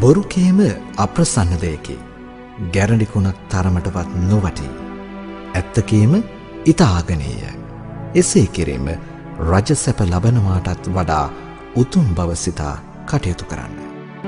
බොරු කීම අප්‍රසන්න දෙයකි. ගැරඬිකුණක් තරමටවත් නොවටි. ඇත්ත කීම ඉතාගනීය. එසේ කිරීම රජසැප ලබනවාටත් වඩා උතුම් බව සිතා කටයුතු කරන්න.